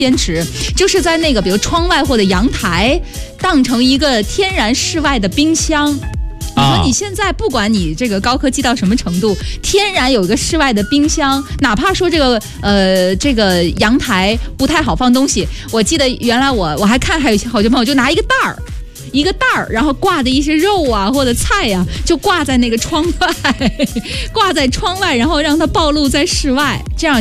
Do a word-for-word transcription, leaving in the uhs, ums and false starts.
坚持，就是在那个比如窗外或者阳台当成一个天然室外的冰箱。你说你现在不管你这个高科技到什么程度，天然有一个室外的冰箱，哪怕说这个呃这个阳台不太好放东西，我记得原来我我还看还有好些朋友就拿一个袋儿。一个袋儿，然后挂的一些肉啊或者菜呀、啊，就挂在那个窗外，挂在窗外，然后让它暴露在室外，这样。